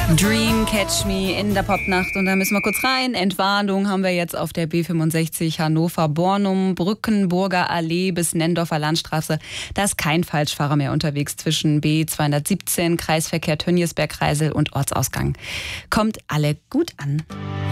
Dream Catch Me in der Popnacht. Und da müssen wir kurz rein. Entwarnung haben wir jetzt auf der B65 Hannover-Bornum, Brückenburger Allee bis Nendorfer Landstraße. Da ist kein Falschfahrer mehr unterwegs zwischen B217, Kreisverkehr Tönniesberg-Kreisel und Ortsausgang. Kommt alle gut an.